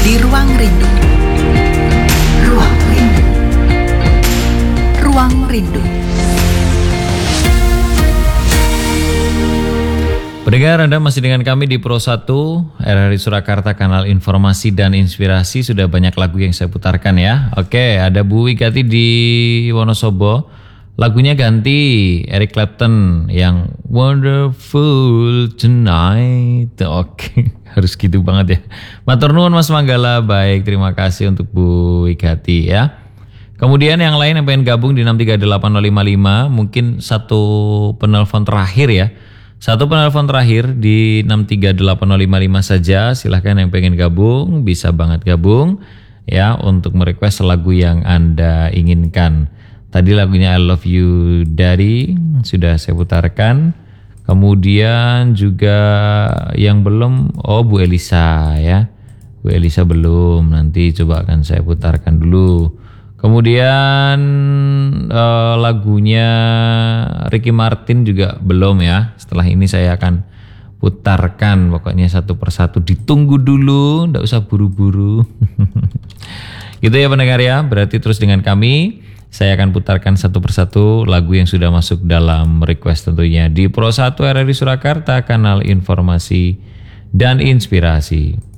Di Ruang Rindu. Ruang Rindu. Ruang Rindu. Pendengar, Anda masih dengan kami di Pro 1 RRI Surakarta, kanal informasi dan inspirasi. Sudah banyak lagu yang saya putarkan ya. Oke, ada Bu Wigati di Wonosobo. Lagunya ganti, Eric Clapton yang Wonderful Tonight. Oke, harus gitu banget ya. Matur nuwun Mas Manggala. Baik, terima kasih untuk Bu Wigati ya. Kemudian yang lain yang pengen gabung di 6380555, mungkin satu penelpon terakhir ya. Satu penelpon terakhir di 6380555 saja. Silahkan yang pengen gabung, bisa banget gabung ya untuk merequest lagu yang Anda inginkan. Tadi lagunya I Love You Daddy sudah saya putarkan. Kemudian juga yang belum, Bu Elisa ya. Bu Elisa belum, nanti coba akan saya putarkan dulu. Kemudian lagunya Ricky Martin juga belum ya. Setelah ini saya akan putarkan pokoknya satu persatu. Ditunggu dulu, nggak usah buru-buru. Gitu ya pendengar ya. Berarti terus dengan kami. Saya akan putarkan satu persatu lagu yang sudah masuk dalam request tentunya di Pro 1 RRI Surakarta, kanal informasi dan inspirasi.